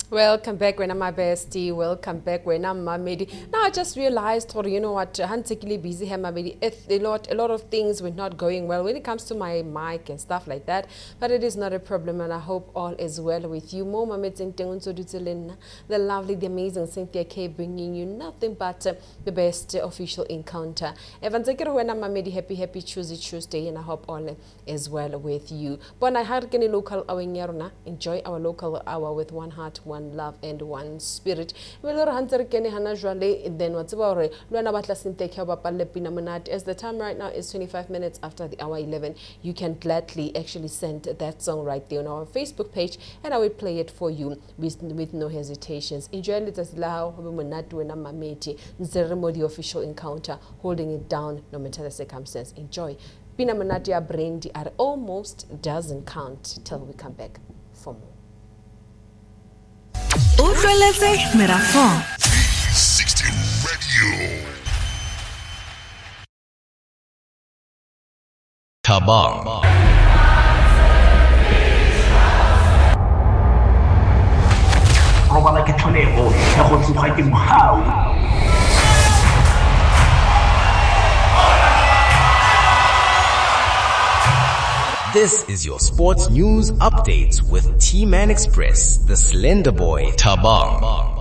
Welcome back when I'm my bestie. Welcome back when I'm Mamedi. Now I just realized, or you know what, Hansekili busy here, Mamedi. A lot of things were not going well when it comes to my mic and stuff like that. But it is not a problem, and I hope all is well with you. Mo Mamed the lovely, the amazing Cynthia K, bringing you nothing but the best official encounter. Evan Zekiro when I'm Mamedi, happy Tuesday, and I hope all is well with you. But I had any local hour. Enjoy our local hour with one heart, one love and one spirit. Then what's about as the time right now is 25 minutes after the hour 11. You can gladly actually send that song right there on our Facebook page, and I will play it for you with no hesitations. Enjoy it as lao the official encounter, holding it down no matter the circumstance. Enjoy. Pina Manatia Brandy at almost doesn't count till we come back for more. Miraphone 360 Radio. Tabang. Robala ke tlholego ya go tsoga ke mohau. This is your sports news updates with T-Man Express, the Slender Boy, Tabang.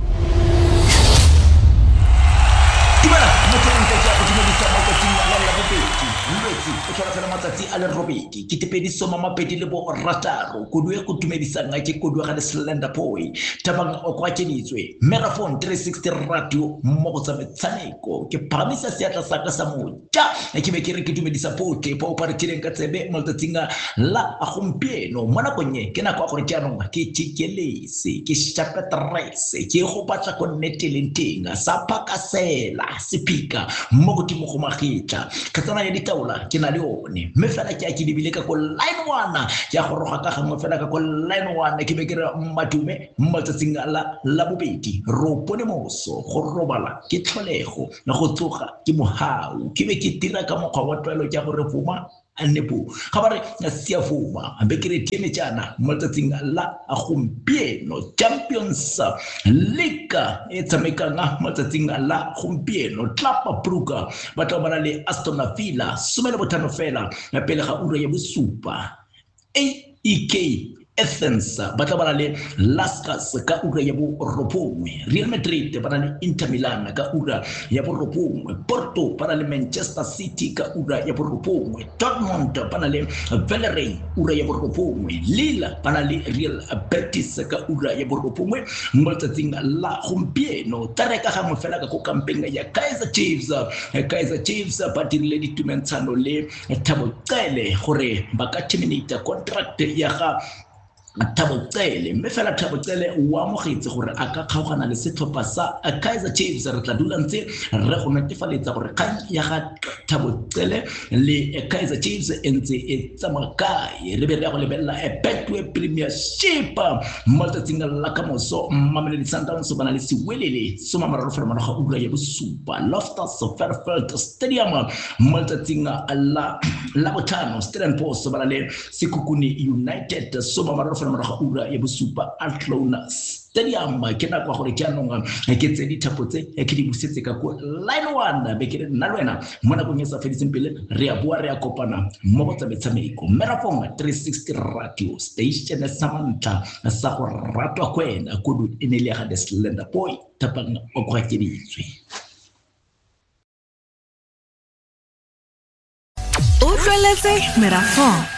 Matsatsi a le robedi ke tepedi soma mapedi le bo rataro kodue go tumedisa ngake kodue ga le Slender Boy Tabang o kwa tsheditswe Marathon 360 Radio mo go tsa metshameko ke phamisa seatla sa ka sa moja ke be ke re ke tumedisa potle po pa re tireng ka tsebe mo tsinga la a gompieno mo nakong ke nako gore ke anong ke tšikelese ke shapetrese ke go batla go neteleng teng sa phakasela sepika mo go timo go magitla ka tsana ya ditaola ke na le one me fela ke a ke dibile ka go line 1 ya go roga ka gangwe fela ka go line 1 ke be ke re matume mmatsatsing la bobedi ro pone moso go robala ke tlholego na go tsoga ke mohau ke be ke tira ka mokgwa wa tlwaelo ke go re fuma anepo ga ba re sia fuma be ke re teme jana mmatsatsing la a gompieno Champions League e tsamekang mmatsatsing la gompieno Club Brugge ba tla bana le Aston Villa somela botano fela pele ga ura ya bosupa AEK Athens ba tla bana le Lascaux ka ura ya bo ropongwe Real Madrid ba na le Inter Milan ka ura ya bo ropongwe Porto ba na le Manchester City ka ura ya bo ropongwe Dortmund ba na le Villarreal ura ya bo ropongwe Lille ba na le Real Betis ka ura ya bo ropongwe motsatsing la gompieno tareka ga mo fela ka go kampeng ya Kaizer Chiefs ba dirile ditumentshano le Thabo Cele gore ba ka terminate contract ya ga Thabo Cele mme fela Thabo Cele wa mogetse gore a ka kgaogana le setlhopha sa Kaizer Chiefs re tla dula ntse re go netefaletsa gore kgang ya ga Thabo Cele le Kaizer Chiefs entse e tsamakae re be re go lebella Betway Premiership motsatsing la kamoso Mamelodi Sundowns bana le siwelele soma mararo fela ga ura ya bosupa Loftus Fairfield Stadium motsatsing la botano Stellenbosch bana le Sekhukhune United soma mararo maraga ura ya bosupa Athlone Stadium ke na kwa gore ke anong ke tse di thapotse ke di busetse ka go line 1 be ke nna lwena mo nakong ya sa feditseng pele re a bua re a kopana mo go tsa metshameko Marathon 360 Radio station sa mantla sa go ratwa kwena kudu ene le ga the Slender Boy Tabang o kwa tsheditswe Marathon